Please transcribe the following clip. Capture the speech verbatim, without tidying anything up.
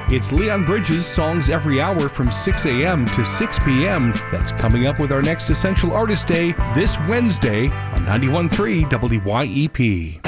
It's Leon Bridges' Songs Every Hour from six a.m. to six p.m. That's coming up with our next Essential Artist Day this Wednesday on ninety-one point three W Y E P.